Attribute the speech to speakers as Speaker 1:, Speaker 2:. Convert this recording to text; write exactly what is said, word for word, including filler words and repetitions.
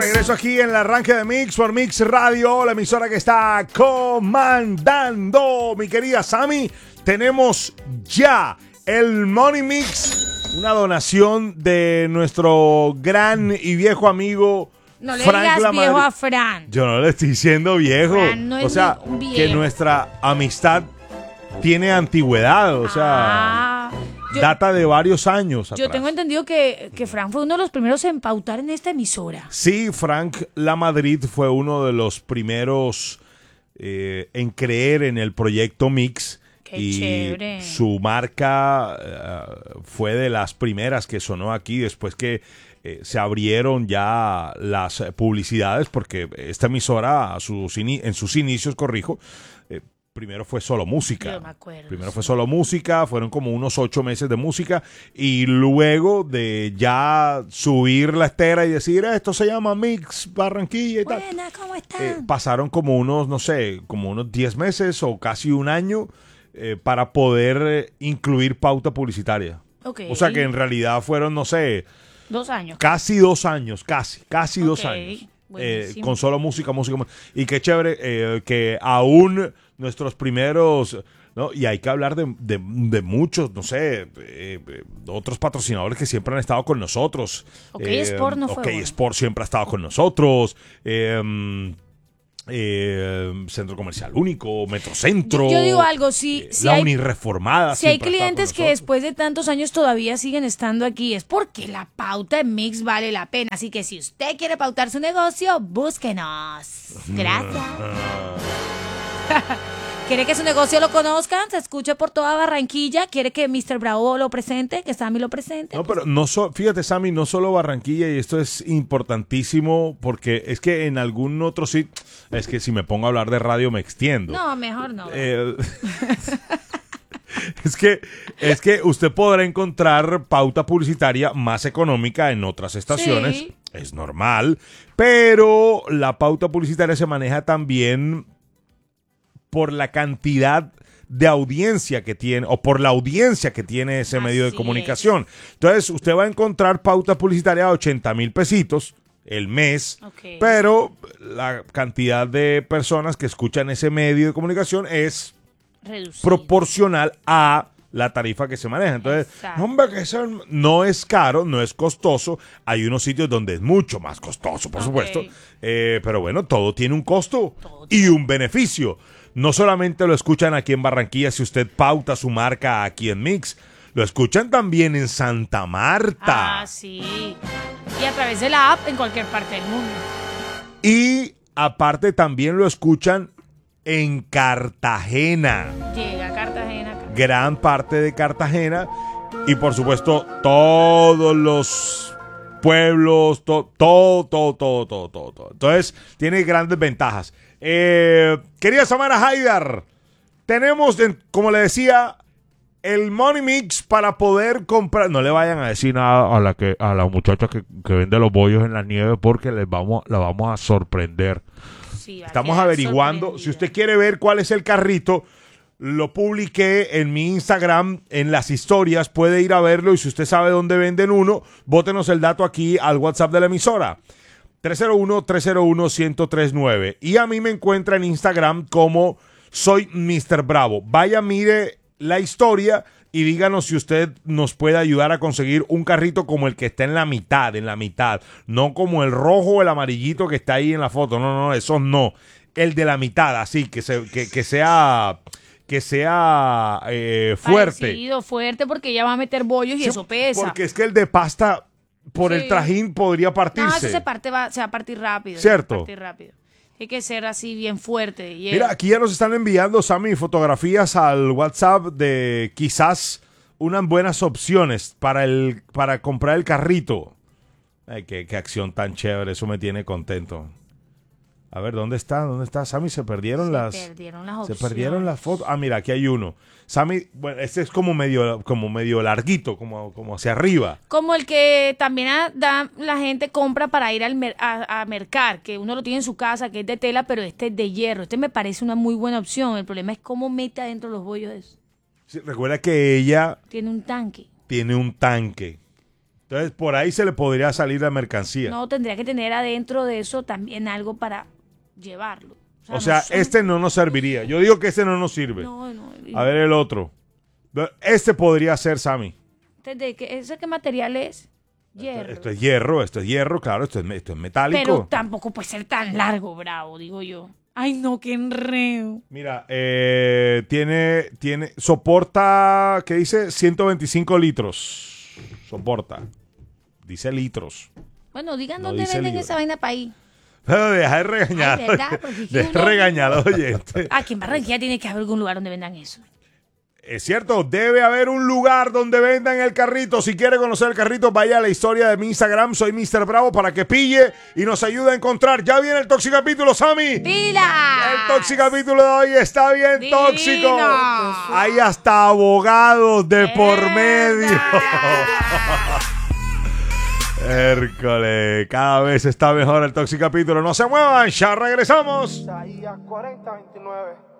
Speaker 1: regreso aquí en el arranque de Mix por Mix Radio, la emisora que está comandando. Mi querida Sammy, tenemos ya el Money Mix, una donación de nuestro gran y viejo amigo
Speaker 2: No le
Speaker 1: Frank
Speaker 2: digas
Speaker 1: Lamadrid.
Speaker 2: viejo a Fran.
Speaker 1: Yo no le estoy diciendo viejo.
Speaker 2: Fran no es
Speaker 1: o sea,
Speaker 2: un viejo.
Speaker 1: que nuestra amistad tiene antigüedad, o sea,
Speaker 2: Ah, yo,
Speaker 1: data de varios años
Speaker 2: yo
Speaker 1: atrás.
Speaker 2: tengo entendido que, que Fran fue uno de los primeros en pautar en esta emisora.
Speaker 1: Sí, Frank Lamadrid fue uno de los primeros eh, en creer en el proyecto Mix.
Speaker 2: Qué
Speaker 1: y
Speaker 2: chévere.
Speaker 1: Su marca uh, fue de las primeras que sonó aquí después que eh, se abrieron ya las eh, publicidades, porque esta emisora a sus ini- en sus inicios, corrijo, eh, primero fue solo música.
Speaker 2: Yo me acuerdo,
Speaker 1: Primero
Speaker 2: sí.
Speaker 1: fue solo música, fueron como unos ocho meses de música y luego de ya subir la estera y decir, esto se llama Mix Barranquilla y tal.
Speaker 2: Buena, ¿cómo están?
Speaker 1: Eh, pasaron como unos, no sé, como unos diez meses o casi un año eh, para poder eh, incluir pauta publicitaria.
Speaker 2: Ok.
Speaker 1: O sea que en realidad fueron, no sé,
Speaker 2: Dos años.
Speaker 1: casi dos años, casi, casi dos
Speaker 2: Ok,
Speaker 1: años. Eh,
Speaker 2: buenísimo.
Speaker 1: con solo música, música. mu- Y qué chévere eh, que aún nuestros primeros, ¿no? Y hay que hablar de, de, de muchos, no sé, eh, eh, otros patrocinadores que siempre han estado con nosotros.
Speaker 2: Ok Sport no fue
Speaker 1: Ok
Speaker 2: uno.
Speaker 1: Sport siempre ha estado con nosotros. Eh, eh, Centro Comercial Único, Metrocentro.
Speaker 2: Yo, yo digo algo, si,
Speaker 1: eh,
Speaker 2: si
Speaker 1: la
Speaker 2: hay,
Speaker 1: Unireformada.
Speaker 2: si hay
Speaker 1: siempre ha estado con
Speaker 2: clientes que
Speaker 1: nosotros.
Speaker 2: después de tantos años todavía siguen estando aquí, es porque la pauta en Mix vale la pena. Así que si usted quiere pautar su negocio, búsquenos. Gracias. ¿Quiere que su negocio lo conozcan? Se escuche por toda Barranquilla. ¿Quiere que mister Bravo lo presente? ¿Que Sammy lo presente?
Speaker 1: No, pero no so, fíjate, Sammy, no solo Barranquilla, y esto es importantísimo porque es que en algún otro sitio, es que si me pongo a hablar de radio me extiendo.
Speaker 2: No, mejor no.
Speaker 1: Eh, es que es que usted podrá encontrar pauta publicitaria más económica en otras estaciones,
Speaker 2: Sí.
Speaker 1: es normal, pero la pauta publicitaria se maneja también por la cantidad de audiencia que tiene, o por la audiencia que tiene ese medio de
Speaker 2: Así
Speaker 1: comunicación. Entonces, usted va a encontrar pauta publicitaria de ochenta mil pesitos el mes,
Speaker 2: Ok.
Speaker 1: pero la cantidad de personas que escuchan ese medio de comunicación es
Speaker 2: Reducido.
Speaker 1: proporcional a la tarifa que se maneja. Entonces,
Speaker 2: Exacto.
Speaker 1: no, hombre, que eso no es caro, no es costoso. Hay unos sitios donde es mucho más costoso, por
Speaker 2: Ok.
Speaker 1: supuesto. Eh, pero bueno, todo tiene un costo
Speaker 2: Todo
Speaker 1: y un beneficio. No solamente lo escuchan aquí en Barranquilla si usted pauta su marca aquí en Mix, lo escuchan también en Santa Marta.
Speaker 2: Ah, sí. Y a través de la app en cualquier parte del mundo.
Speaker 1: Y aparte también lo escuchan en Cartagena.
Speaker 2: Llega a Cartagena.
Speaker 1: Gran parte de Cartagena y por supuesto todos los pueblos, to- todo, todo, todo, todo, todo, todo. Entonces tiene grandes ventajas. Eh, querida Samara Haidar, tenemos, en- como le decía, el Money Mix para poder comprar. No le vayan a decir nada a la que a la muchacha que, que vende los bollos en la nieve porque les vamos, la vamos a sorprender.
Speaker 2: Sí, va a
Speaker 1: Estamos
Speaker 2: quedar
Speaker 1: averiguando. Si
Speaker 2: sorprendida.
Speaker 1: usted quiere ver cuál es el carrito, lo publiqué en mi Instagram, en las historias. Puede ir a verlo. Y si usted sabe dónde venden uno, bótenos el dato aquí al WhatsApp de la emisora. tres cero uno, tres cero uno, uno cero tres nueve. Y a mí me encuentra en Instagram como soy mister Bravo. Vaya, mire la historia y díganos si usted nos puede ayudar a conseguir un carrito como el que está en la mitad, en la mitad. No como el rojo o el amarillito que está ahí en la foto. No, no, esos no. El de la mitad, así, que, se, que, que sea, que sea eh, fuerte.
Speaker 2: Parecido, fuerte, porque ella va a meter bollos y
Speaker 1: Sí,
Speaker 2: eso pesa.
Speaker 1: Porque es que el de pasta, por
Speaker 2: Sí.
Speaker 1: el trajín, podría partirse.
Speaker 2: No, eso se, parte, va, se va a partir rápido.
Speaker 1: Cierto.
Speaker 2: Se va a partir rápido. Tiene que ser así bien fuerte. Y
Speaker 1: Mira,
Speaker 2: es-
Speaker 1: aquí ya nos están enviando, Sammy, fotografías al WhatsApp de quizás unas buenas opciones para el para comprar el carrito. Ay, qué, qué acción tan chévere, eso me tiene contento. A ver, ¿dónde está? ¿Dónde está? Sammy, se perdieron
Speaker 2: se
Speaker 1: las
Speaker 2: perdieron las
Speaker 1: se
Speaker 2: opciones.
Speaker 1: perdieron las fotos. Ah, mira, aquí hay uno. Sammy, bueno, este es como medio como medio larguito, como como hacia arriba.
Speaker 2: Como el que también a- da, la gente compra para ir al mer- a, a mercar, que uno lo tiene en su casa, que es de tela, pero este es de hierro. Este me parece una muy buena opción. El problema es cómo mete adentro los bollos. de eso.
Speaker 1: Sí, recuerda que ella
Speaker 2: Tiene un tanque.
Speaker 1: tiene un tanque. Entonces, por ahí se le podría salir la mercancía.
Speaker 2: No, tendría que tener adentro de eso también algo para llevarlo. O sea,
Speaker 1: o sea,
Speaker 2: no son-
Speaker 1: este no nos serviría. Yo digo que este no nos sirve.
Speaker 2: No, no.
Speaker 1: A ver el otro. Este podría ser, Sammy.
Speaker 2: ¿De qué, ¿Ese qué material es? Hierro.
Speaker 1: Esto es hierro, esto es hierro, claro, esto es, esto es metálico.
Speaker 2: Pero tampoco puede ser tan largo, bravo, digo yo. Ay, no, qué enredo.
Speaker 1: Mira, eh, tiene, tiene, soporta, ¿qué dice? ciento veinticinco litros. Soporta. Dice litros.
Speaker 2: Bueno, digan
Speaker 1: No
Speaker 2: dónde
Speaker 1: dice
Speaker 2: venden
Speaker 1: libra.
Speaker 2: esa vaina para ahí.
Speaker 1: Pero deja de regañar.
Speaker 2: Ay, ¿verdad? Porque es que
Speaker 1: Deja de
Speaker 2: uno-
Speaker 1: regañar al oyente.
Speaker 2: Aquí en Barranquilla tiene que haber algún lugar donde vendan eso.
Speaker 1: Es cierto, debe haber un lugar donde vendan el carrito. Si quiere conocer el carrito, vaya a la historia de mi Instagram. Soy míster Bravo para que pille y nos ayude a encontrar. Ya viene el Toxicapítulo, Sammy.
Speaker 2: ¡Pila!
Speaker 1: El Toxicapítulo de hoy está bien
Speaker 2: Divino.
Speaker 1: tóxico. Hay hasta abogados de por medio. Hércole, cada vez está mejor el Toxicapítulo. No se muevan, ya regresamos.
Speaker 3: Isaías cuarenta, veintinueve.